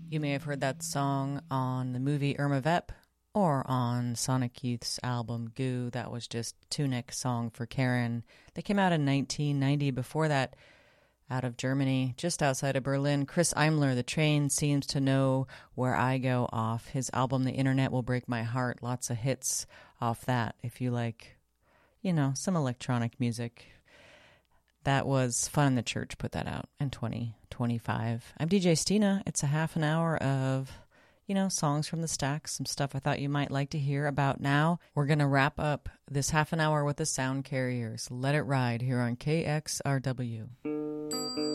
You may have heard that song on the movie Irma Vep or on Sonic Youth's album Goo. That was just Tunic Song for Karen. They came out in 1990. Before that, out of Germany, just outside of Berlin, Chris Eimler, The Train Seems to Know Where I Go, off his album The Internet Will Break My Heart. Lots of hits off that if you like, some electronic music. That was Fun in the Church, put that out in 2025. I'm DJ Stina. It's a half an hour of, songs from the stack, some stuff I thought you might like to hear about now. We're going to wrap up this half an hour with the Sound Carriers. Let It Ride here on KXRW.